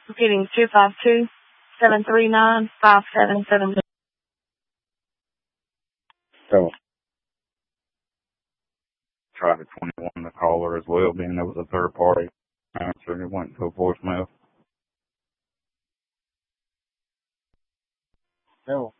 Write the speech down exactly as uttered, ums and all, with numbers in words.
Repeating two five two, seven three nine, five seven seven zero. So, tried at twenty-one to call her as well, being there was a third party answer, and it went to a voicemail. No.